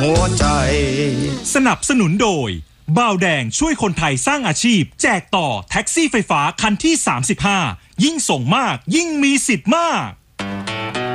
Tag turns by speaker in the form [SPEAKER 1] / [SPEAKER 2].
[SPEAKER 1] หัวใจ
[SPEAKER 2] สนับสนุนโดยบ่าวแดงช่วยคนไทยสร้างอาชีพแจกต่อแท็กซี่ไฟฟ้าคันที่35ยิ่งส่งมากยิ่งมีสิทธิ์มาก